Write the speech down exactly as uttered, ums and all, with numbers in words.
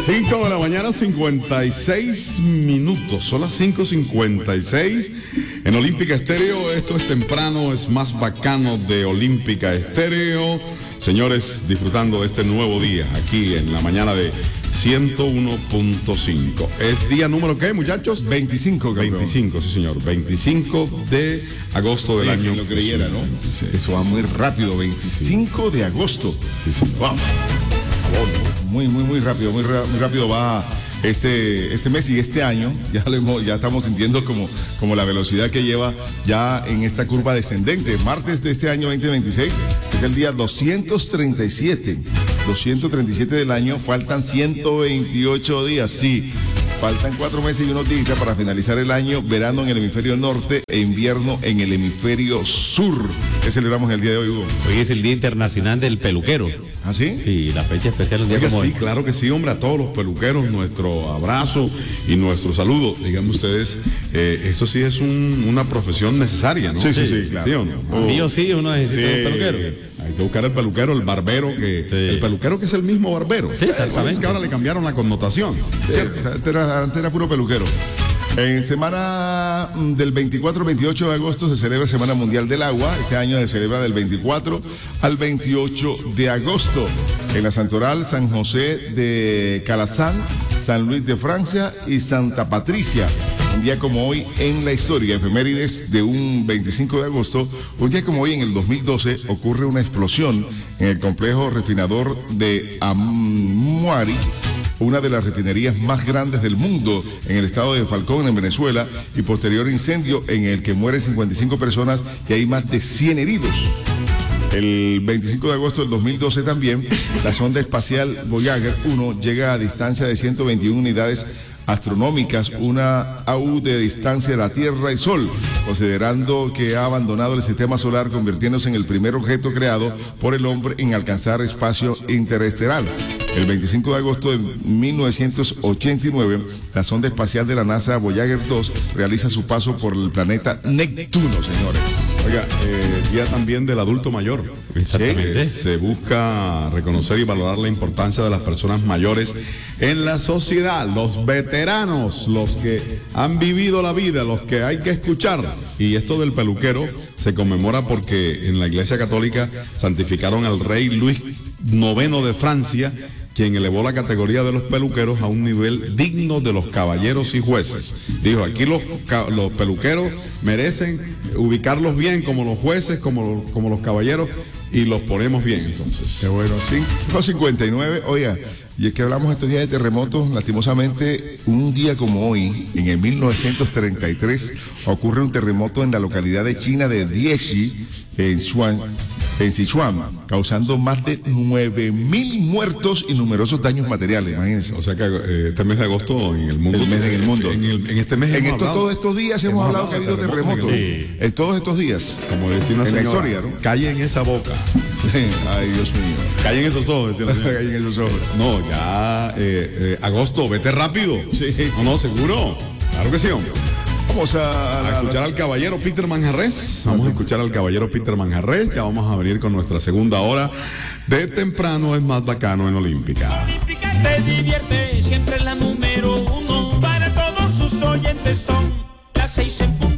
cinco de la mañana, cincuenta y seis minutos. Son las cinco cincuenta y seis. En Olímpica Estéreo, esto es temprano, es más bacano de Olímpica Estéreo. Señores, disfrutando de este nuevo día aquí en la mañana de ciento uno punto cinco. ¿Es día número qué, muchachos? veinticinco, campeón. veinticinco, sí, señor. veinticinco de agosto del Sí, año. que lo creyera, ¿no? Sí, Eso va muy rápido, veinticinco de agosto. Sí, sí. Wow. Muy, muy, muy rápido, muy, ra- muy rápido va este, este mes y este año. Ya lo hemos, ya estamos sintiendo como, como la velocidad que lleva ya en esta curva descendente. Martes de este año veinte veintiséis es el día doscientos treinta y siete. doscientos treinta y siete del año, faltan ciento veintiocho días, sí. Faltan cuatro meses y unos días para finalizar el año, verano en el hemisferio norte e invierno en el hemisferio sur. ¿Qué celebramos el día de hoy, Hugo? Hoy es el Día Internacional del Peluquero. ¿Ah, sí? Sí, la fecha especial un día Oiga, como sí, hoy. claro que sí, hombre, a todos los peluqueros, nuestro abrazo y nuestro saludo. Díganme ustedes, eh, esto sí es un- una profesión necesaria, ¿no? Sí, sí, sí, claro. ¿Sí o no? Sí o sí, uno necesita Sí, un peluquero. hay que buscar el peluquero, el barbero, que Sí. el peluquero que es el mismo barbero. Sí, exactamente. Es que ahora le cambiaron la connotación. Sí, antes era, antes era puro peluquero. En semana mm, del veinticuatro al veintiocho de agosto se celebra Semana Mundial del Agua. Este año se celebra del veinticuatro al veintiocho de agosto. En la Santoral, San José de Calazán, San Luis de Francia y Santa Patricia. Un día como hoy en la historia, efemérides de un veinticinco de agosto, un día como hoy en el dos mil doce ocurre una explosión en el complejo refinador de Amuari, una de las refinerías más grandes del mundo en el estado de Falcón, en Venezuela, y posterior incendio en el que mueren cincuenta y cinco personas y hay más de cien heridos. El veinticinco de agosto del dos mil doce también, la sonda espacial Voyager uno llega a distancia de ciento veintiuna unidades astronómicas, una A U de distancia de la Tierra y Sol, considerando que ha abandonado el sistema solar, convirtiéndose en el primer objeto creado por el hombre en alcanzar espacio interestelar. El veinticinco de agosto de mil novecientos ochenta y nueve, la sonda espacial de la NASA Voyager dos realiza su paso por el planeta Neptuno, señores. Oiga, eh, día también del adulto mayor. Exactamente. Eh, se busca reconocer y valorar la importancia de las personas mayores en la sociedad, los veteranos, los que han vivido la vida, los que hay que escuchar. Y esto del peluquero se conmemora porque en la Iglesia Católica santificaron al rey Luis noveno de Francia, quien elevó la categoría de los peluqueros a un nivel digno de los caballeros y jueces. Dijo, aquí los, los peluqueros merecen ubicarlos bien como los jueces, como, como los caballeros, y los ponemos bien entonces. Qué bueno, cinco cincuenta y nueve, oiga, y es que hablamos estos días de terremotos, lastimosamente, un día como hoy, en el mil novecientos treinta y tres, ocurre un terremoto en la localidad de China de Diexi, en Sichuan, en Sichuan, causando más de nueve mil muertos y numerosos daños materiales, imagínense. O sea que eh, este mes de agosto en el mundo. El mes en el mundo. En, el- en este mes En hemos esto, hablado- todos estos días hemos, hablado que ha habido de terremotos. en el- En todos estos días. Como decía una en la señora, historia, ¿no? calle en esa boca. Ay, Dios mío. Calle en esos ojos, decía la señora. Ahí en esos ojos. No, ya, eh, eh, agosto, vete rápido. Sí. No, no, seguro. Claro que sí, hombre. Vamos a, A escuchar al caballero Peter Manjarres. Vamos a escuchar al caballero Peter Manjarres. Ya vamos a venir con nuestra segunda hora de temprano es más bacano en Olímpica. Olímpica te divierte, siempre la número uno. Para todos sus oyentes son las seis en punto.